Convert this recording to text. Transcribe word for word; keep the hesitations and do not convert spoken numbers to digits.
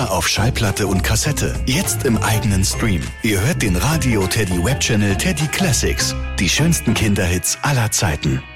Oder auf Schallplatte und Kassette. Jetzt im eigenen Stream. Ihr hört den Radio Teddy Webchannel Teddy Classics. Die schönsten Kinderhits aller Zeiten.